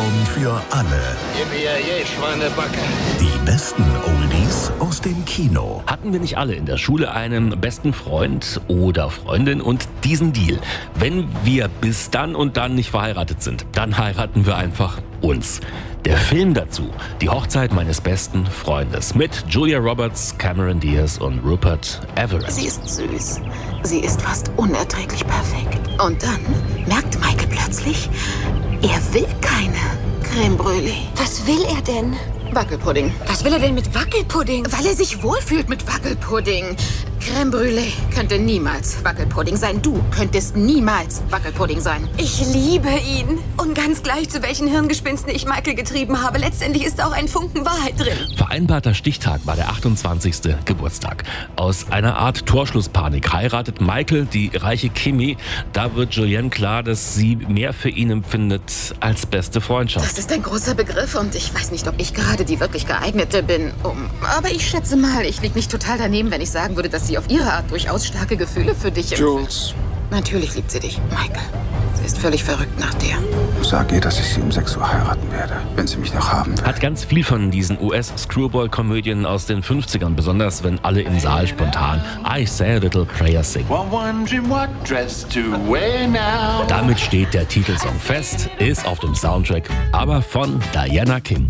Sendung für alle. Gib mir je Schweinebacke. Die besten Oldies aus dem Kino. Hatten wir nicht alle in der Schule einen besten Freund oder Freundin und diesen Deal? Wenn wir bis dann und dann nicht verheiratet sind, dann heiraten wir einfach uns. Der Film dazu, die Hochzeit meines besten Freundes mit Julia Roberts, Cameron Diaz und Rupert Everett. Sie ist süß. Sie ist fast unerträglich perfekt. Und dann merkt Michael plötzlich, er will keine Crème Brûlée. Was will er denn? Wackelpudding. Was will er denn mit Wackelpudding? Weil er sich wohlfühlt mit Wackelpudding. Crème Brûlée könnte niemals Wackelpudding sein. Du könntest niemals Wackelpudding sein. Ich liebe ihn. Und ganz gleich, zu welchen Hirngespinsten ich Michael getrieben habe, letztendlich ist auch ein Funken Wahrheit drin. Vereinbarter Stichtag war der 28. Geburtstag. Aus einer Art Torschlusspanik heiratet Michael die reiche Kimi. Da wird Julienne klar, dass sie mehr für ihn empfindet als beste Freundschaft. Das ist ein großer Begriff und ich weiß nicht, ob ich gerade die wirklich geeignete bin. Aber ich schätze mal, ich liege nicht total daneben, wenn ich sagen würde, dass sie auf ihre Art durchaus starke Gefühle für dich empfindet. Jules. Natürlich liebt sie dich, Michael. Sie ist völlig verrückt nach dir. Sag ihr, dass ich sie um 6 Uhr heiraten werde, wenn sie mich noch haben will. Hat ganz viel von diesen US-Screwball-Komödien aus den 50ern, besonders wenn alle im Saal spontan I Say a Little Prayer singen. Damit steht der Titelsong fest, ist auf dem Soundtrack, aber von Diana Kim.